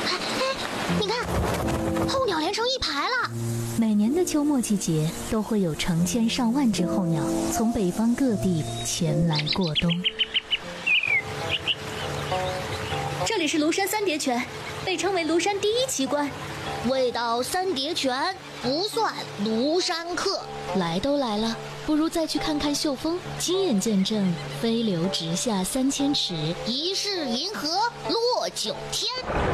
你看，候鸟连成一排了。 每年的秋末季节，都会有成千上万只候鸟从北方各地前来过冬。 这里是庐山三叠泉，被称为庐山第一奇观。 未到三叠泉，不算庐山客。 来都来了，不如再去看看秀峰，亲眼见证飞流直下3000尺， 疑是银河落9天。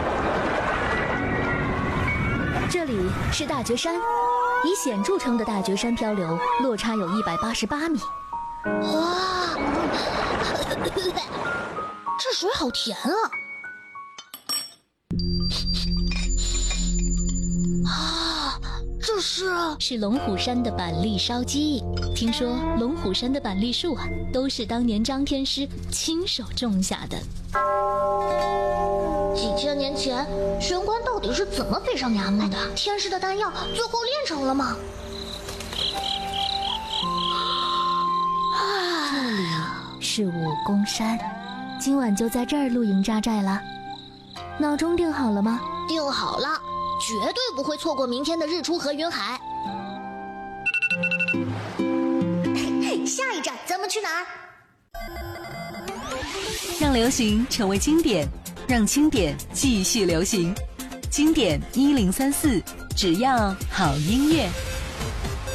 这里是大觉山，以险著称的大觉山漂流落差有188米。 哇，这水好甜啊！这是龙虎山的板栗烧鸡。听说龙虎山的板栗树啊，都是当年张天师亲手种下的。 几千年前，玄关到底是怎么飞上衙门的？天师的丹药最后炼成了吗？ 这里是武功山，今晚就在这儿露营扎寨了。闹钟定好了吗？ 定好了，绝对不会错过明天的日出和云海。下一站咱们去哪儿？ 让流行成为经典，让经典继续流行。经典1034，只要好音乐。